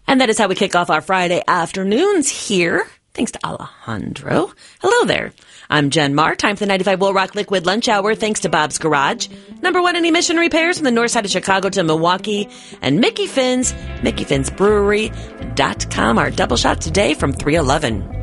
And that is how we kick off our Friday afternoons here. Thanks to Alejandro. Hello there. I'm Jen Marr. Time for the 95 Will Rock Liquid Lunch Hour. Thanks to Bob's Garage. #1 in emission repairs from the north side of Chicago to Milwaukee. And Mickey Finn's, MickeyFinnsBrewery.com. Our double shot today from 311.